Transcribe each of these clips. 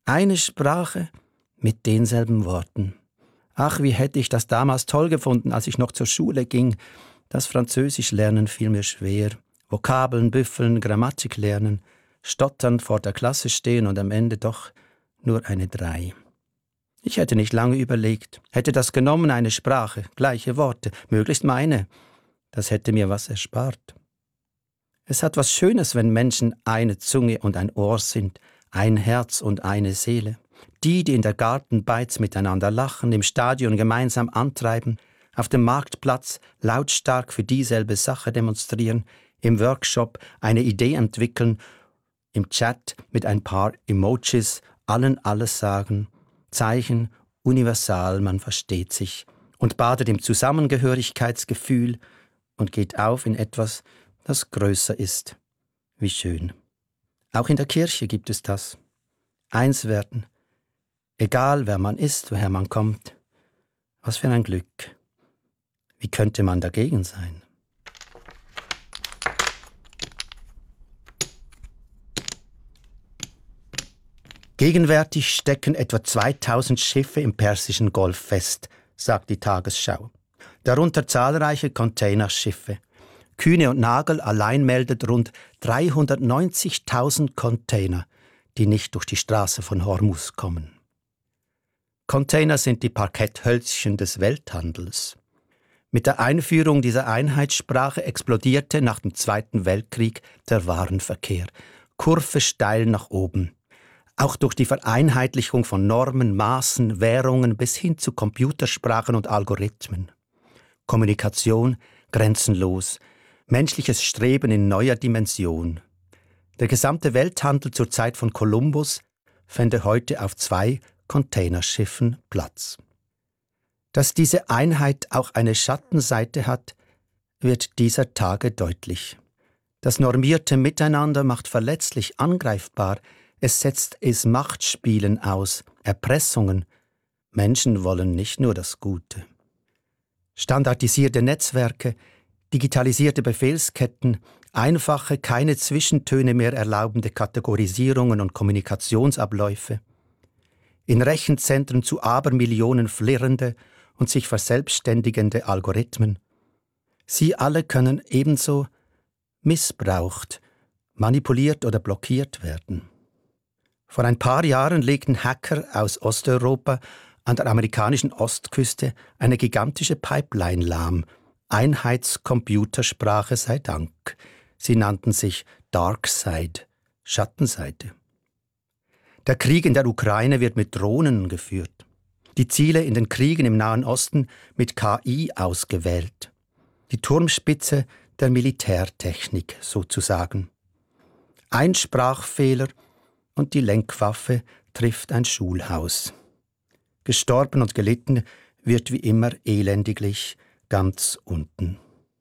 Eine Sprache mit denselben Worten. Ach, wie hätte ich das damals toll gefunden, als ich noch zur Schule ging. Das Französischlernen fiel mir schwer. Vokabeln büffeln, Grammatik lernen, stottern, vor der Klasse stehen und am Ende doch nur eine 3. Ich hätte nicht lange überlegt, hätte das genommen, eine Sprache, gleiche Worte, möglichst meine. Das hätte mir was erspart. Es hat was Schönes, wenn Menschen eine Zunge und ein Ohr sind, ein Herz und eine Seele. Die in der Gartenbeiz miteinander lachen, im Stadion gemeinsam antreiben, auf dem Marktplatz lautstark für dieselbe Sache demonstrieren, im Workshop eine Idee entwickeln, im Chat mit ein paar Emojis allen alles sagen, Zeichen, universal, man versteht sich und badet im Zusammengehörigkeitsgefühl und geht auf in etwas, das größer ist. Wie schön. Auch in der Kirche gibt es das. Eins werden. Egal, wer man ist, woher man kommt. Was für ein Glück. Wie könnte man dagegen sein? Gegenwärtig stecken etwa 2000 Schiffe im Persischen Golf fest, sagt die Tagesschau. Darunter zahlreiche Containerschiffe. Kühne und Nagel allein meldet rund 390.000 Container, die nicht durch die Straße von Hormuz kommen. Container sind die Parketthölzchen des Welthandels. Mit der Einführung dieser Einheitssprache explodierte nach dem Zweiten Weltkrieg der Warenverkehr. Kurve steil nach oben. Auch durch die Vereinheitlichung von Normen, Maßen, Währungen bis hin zu Computersprachen und Algorithmen. Kommunikation grenzenlos, menschliches Streben in neuer Dimension. Der gesamte Welthandel zur Zeit von Kolumbus fände heute auf 2 Containerschiffen Platz. Dass diese Einheit auch eine Schattenseite hat, wird dieser Tage deutlich. Das normierte Miteinander macht verletzlich angreifbar, es setzt es Machtspielen aus, Erpressungen. Menschen wollen nicht nur das Gute. Standardisierte Netzwerke, digitalisierte Befehlsketten, einfache, keine Zwischentöne mehr erlaubende Kategorisierungen und Kommunikationsabläufe. In Rechenzentren zu Abermillionen flirrende und sich verselbstständigende Algorithmen. Sie alle können ebenso missbraucht, manipuliert oder blockiert werden. Vor ein paar Jahren legten Hacker aus Osteuropa an der amerikanischen Ostküste eine gigantische Pipeline lahm. Einheitscomputersprache sei Dank. Sie nannten sich Darkside, Schattenseite. Der Krieg in der Ukraine wird mit Drohnen geführt. Die Ziele in den Kriegen im Nahen Osten mit KI ausgewählt. Die Turmspitze der Militärtechnik sozusagen. Ein Sprachfehler und die Lenkwaffe trifft ein Schulhaus. Gestorben und gelitten wird wie immer elendiglich ganz unten.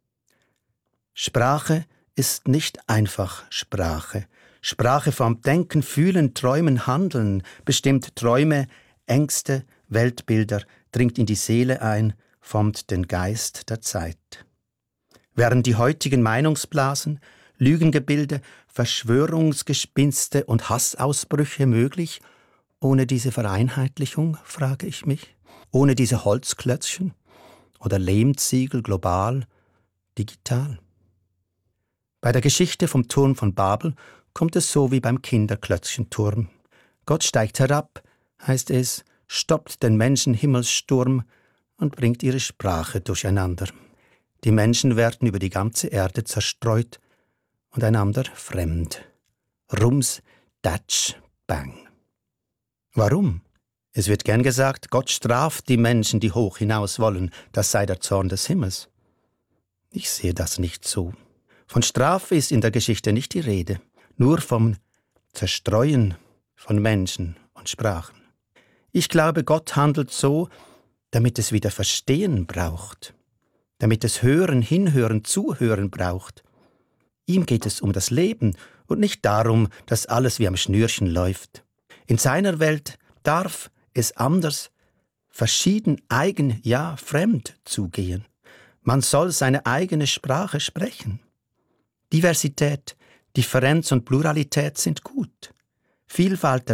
Sprache ist nicht einfach Sprache. Sprache formt Denken, Fühlen, Träumen, Handeln, bestimmt Träume, Ängste, Weltbilder, dringt in die Seele ein, formt den Geist der Zeit. Wären die heutigen Meinungsblasen, Lügengebilde, Verschwörungsgespinste und Hassausbrüche möglich, ohne diese Vereinheitlichung, frage ich mich, ohne diese Holzklötzchen oder Lehmziegel global, digital? Bei der Geschichte vom Turm von Babel kommt es so wie beim Kinderklötzchenturm. Gott steigt herab, heißt es, stoppt den Menschen Himmelssturm und bringt ihre Sprache durcheinander. Die Menschen werden über die ganze Erde zerstreut und einander fremd. Rums, Datsch, Bang. Warum? Es wird gern gesagt, Gott straft die Menschen, die hoch hinaus wollen, das sei der Zorn des Himmels. Ich sehe das nicht so. Von Strafe ist in der Geschichte nicht die Rede, nur vom Zerstreuen von Menschen und Sprachen. Ich glaube, Gott handelt so, damit es wieder Verstehen braucht, damit es Hören, Hinhören, Zuhören braucht. Ihm geht es um das Leben und nicht darum, dass alles wie am Schnürchen läuft. In seiner Welt darf es anders, verschieden, eigen, ja fremd zugehen. Man soll seine eigene Sprache sprechen. Diversität, Differenz und Pluralität sind gut. Vielfalt der